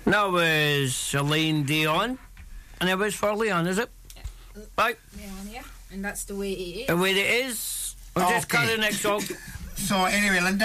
That was Celine Dion. And it was for Leon, is it? Yeah. Right. Leon, yeah. And that's the way it is. The way it is. We'll just cut the next song. So, anyway, Linda.